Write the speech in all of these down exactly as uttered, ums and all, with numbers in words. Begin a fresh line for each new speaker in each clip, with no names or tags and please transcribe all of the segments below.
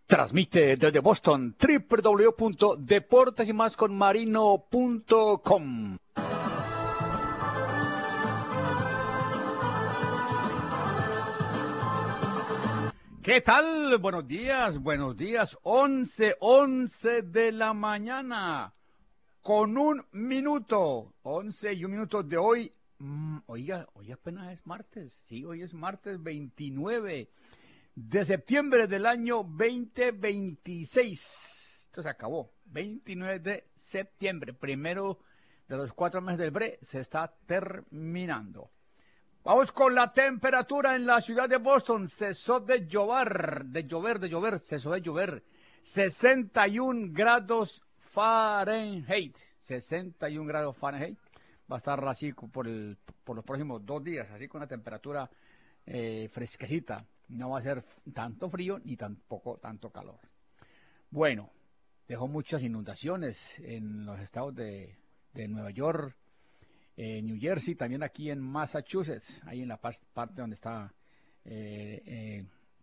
Transmite desde Boston, doble u doble u doble u punto deportes y más con marino punto com. ¿Qué tal? Buenos días, buenos días. once, once de la mañana. Con un minuto. once y un minuto de hoy. Mm, oiga, hoy apenas es martes. Sí, hoy es martes veintinueve de septiembre del año veinte veintiséis. Esto se acabó. veintinueve de septiembre. Primero de los cuatro meses del bre se está terminando. Vamos con la temperatura en la ciudad de Boston. Cesó de llover, de llover, de llover, cesó de llover. sesenta y un grados Fahrenheit. sesenta y un grados Fahrenheit. Va a estar así por, el, por los próximos dos días, así con una temperatura eh, fresquecita. No va a ser tanto frío ni tampoco tanto calor. Bueno, dejó muchas inundaciones en los estados de, de Nueva York, Eh, New Jersey, también aquí en Massachusetts, ahí en la parte donde está eh, eh,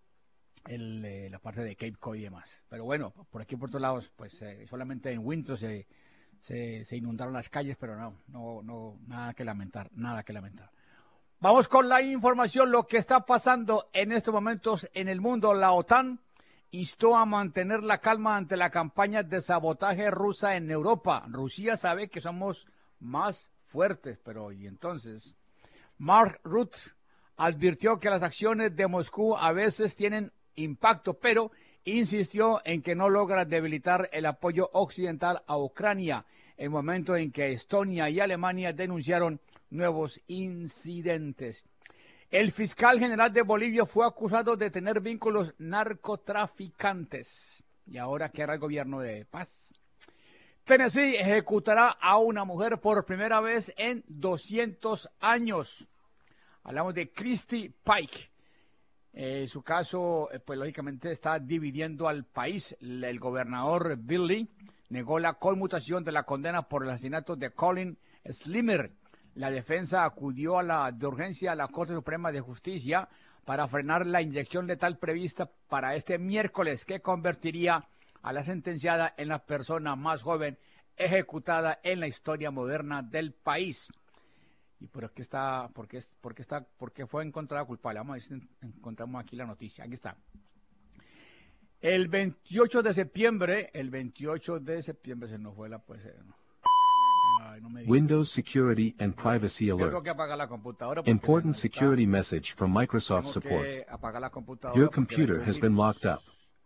el, eh, la parte de Cape Cod y demás. Pero bueno, por aquí por todos lados, pues eh, solamente en Winter se, se, se inundaron las calles, pero no, no, no, nada que lamentar, nada que lamentar. Vamos con la información, lo que está pasando en estos momentos en el mundo. La OTAN instó a mantener la calma ante la campaña de sabotaje rusa en Europa. Rusia sabe que somos más fuertes, pero y entonces Mark Rutte advirtió que las acciones de Moscú a veces tienen impacto, pero insistió en que no logra debilitar el apoyo occidental a Ucrania en el momento en que Estonia y Alemania denunciaron nuevos incidentes. El fiscal general de Bolivia fue acusado de tener vínculos narcotraficantes. ¿Y ahora qué hará el gobierno de paz? Tennessee ejecutará a una mujer por primera vez en doscientos años. Hablamos de Christy Pike. Eh, su caso, eh, pues lógicamente está dividiendo al país. El gobernador Bill Lee negó la conmutación de la condena por el asesinato de Colin Slimmer. La defensa acudió a la de urgencia a la Corte Suprema de Justicia para frenar la inyección letal prevista para este miércoles, que convertiría a la sentenciada en la persona más joven ejecutada en la historia moderna del país. ¿Y por qué está, por qué, por qué está, por qué fue encontrada culpable? Vamos a ver si encontramos aquí la noticia. Aquí está. El veintiocho de septiembre, el veintiocho de septiembre se nos fue la pues. No. Ay, no me digas.
Windows Security and Privacy
Yo
Alert.
tengo que apagar la computadora.
Important
se nos está-
security message from Microsoft
tengo
support.
que apagar la computadora
Your
porque la
computer
dio
has
virus.
been locked up.